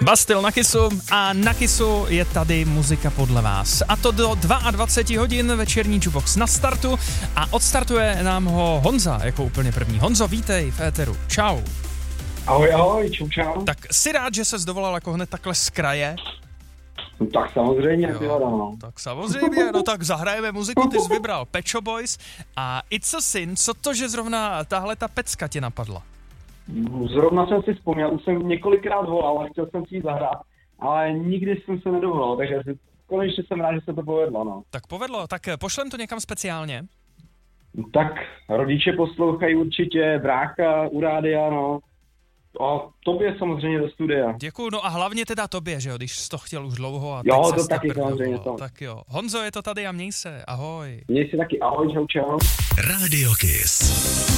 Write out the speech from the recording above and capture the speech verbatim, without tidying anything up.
Bastille na Kissu a na Kissu je tady muzika podle vás. A to do dvacet dva hodin večerní jukebox na startu a odstartuje nám ho Honza jako úplně první. Honzo, vítej v éteru. Čau. Ahoj, ahoj, čau, čau. Tak jsi rád, že ses dovolal jako hned takhle z kraje? No, tak samozřejmě, ty no. Tak samozřejmě, no tak zahrajeme muziku, ty jsi vybral Pet Shop Boys a It's a Sin, co to, že zrovna tahle ta pecka tě napadla? Zrovna jsem si vzpomněl, už jsem několikrát volal a chtěl jsem si ji zahrát, ale nikdy jsem se nedovolal, takže konečně jsem rád, že se to povedlo, no. Tak povedlo, tak pošlem to někam speciálně? Tak rodiče poslouchají určitě, brácha u rádia, no. A tobě samozřejmě do studia. Děkuju, no a hlavně teda tobě, že jo, když jsi to chtěl už dlouho a jo, teď to taky samozřejmě to. Tak jo, Honzo, je to tady a měj se, ahoj. Měj se taky, ahoj, čau, čau. Radio Kiss.